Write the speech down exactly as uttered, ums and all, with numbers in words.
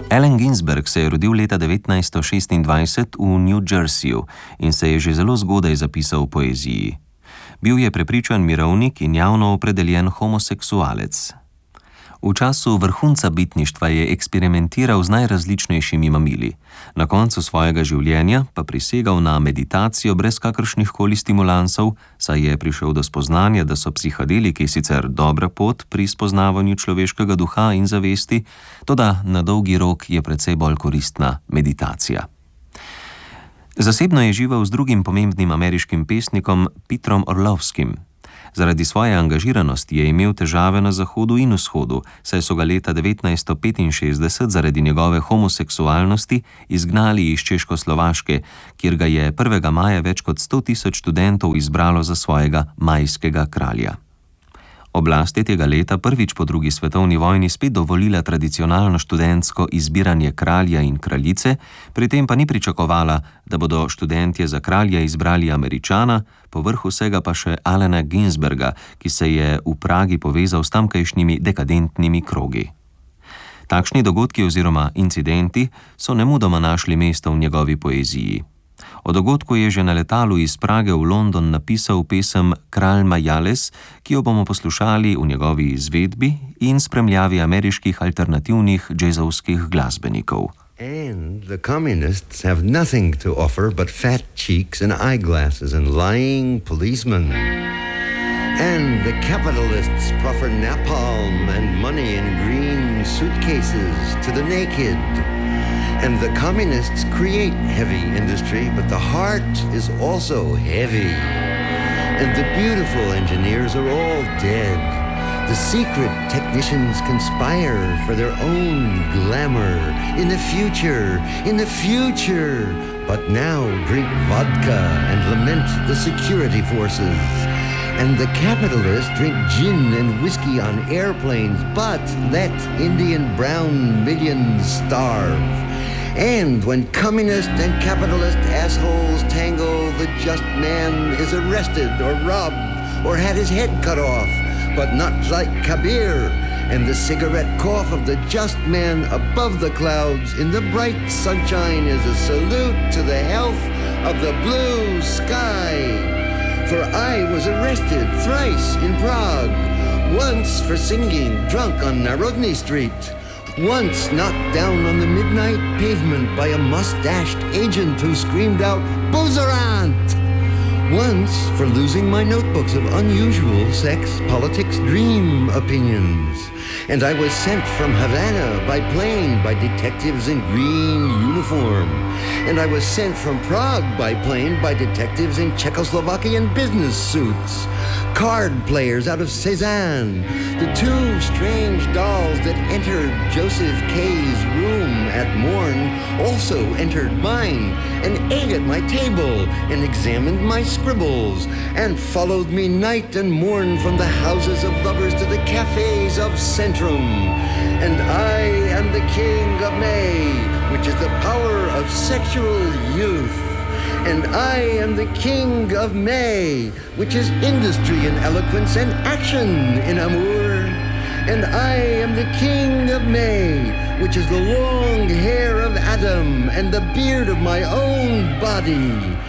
Allen Ginsberg se je rodil leta devetnajststo šestindvajset v New Jerseyju in se je že zelo zgodaj zapisal v poeziji. Bil je prepričan mirovnik in javno opredeljen homoseksualec. V času vrhunca bitništva je eksperimentiral z najrazličnejšimi mamili. Na koncu svojega življenja pa prisegal na meditacijo brez kakršnih koli stimulansov, saj je prišel do spoznanja, da so psihadeliki sicer dobra pot pri spoznavanju človeškega duha in zavesti, toda na dolgi rok je precej bolj koristna meditacija. Zasebno je živel z drugim pomembnim ameriškim pesnikom Petrom Orlovskim. Zaradi svoje angažiranosti je imel težave na zahodu in vzhodu, saj so ga leta devetnajststo petinšestdeset zaradi njegove homoseksualnosti izgnali iz Češkoslovaške, kjer ga je prvega maja več kot sto tisoč študentov izbralo za svojega majskega kralja. Oblast je tega leta prvič po drugi svetovni vojni spet dovolila tradicionalno študentsko izbiranje kralja in kraljice, pri tem pa ni pričakovala, da bodo študentje za kralja izbrali Američana, povrh vsega pa še Allena Ginsberga, ki se je v Pragi povezal s tamkajšnjimi dekadentnimi krogi. Takšni dogodki oziroma incidenti so nemudoma našli mesto v njegovi poeziji. O dogodku je že na letalu iz Prage v London napisal pesem Kralj Majales, ki jo bomo poslušali v njegovi izvedbi in spremljavi ameriških alternativnih džezovskih glasbenikov. And the communists have nothing to offer but fat cheeks and eyeglasses and lying policemen. And the capitalists proffer napalm and money in green suitcases to the naked. And the communists create heavy industry, but the heart is also heavy. And the beautiful engineers are all dead. The secret technicians conspire for their own glamour in the future, in the future. But now drink vodka and lament the security forces. And the capitalists drink gin and whiskey on airplanes, but let Indian brown millions starve. And when communist and capitalist assholes tangle, the just man is arrested or robbed or had his head cut off, but not like Kabir. And the cigarette cough of the just man above the clouds in the bright sunshine is a salute to the health of the blue sky. For I was arrested thrice in Prague, once for singing drunk on Narodny Street, once knocked down on the midnight pavement by a mustached agent who screamed out, "Buzerant!" Once for losing my notebooks of unusual sex, politics, dream opinions. And I was sent from Havana by plane by detectives in green uniform. And I was sent from Prague by plane by detectives in Czechoslovakian business suits. Card players out of Cézanne, the two strange dolls that entered Joseph K's room at morn also entered mine and ate at my table and examined my scribbles and followed me night and morn from the houses of lovers to the cafes of Centrum. And I am the king of May, which is the power of sexual youth. And I am the king of May, which is industry and eloquence and action in amour. And I am the king of May, which is the long hair of Adam and the beard of my own body.